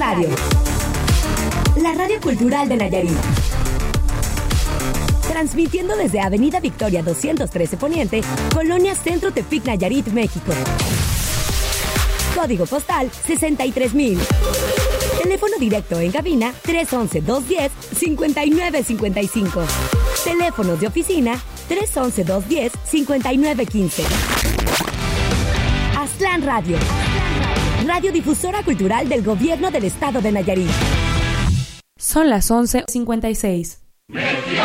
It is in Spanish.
Radio. La radio cultural de Nayarit. Transmitiendo desde Avenida Victoria 213 Poniente, Colonia Centro Tepic, Nayarit, México. Código postal 63,000. Teléfono directo en cabina 311-210-5955. Teléfonos de oficina 311-210-5915. Aztlán Radio. Radiodifusora cultural del Gobierno del Estado de Nayarit. Son las 11:56.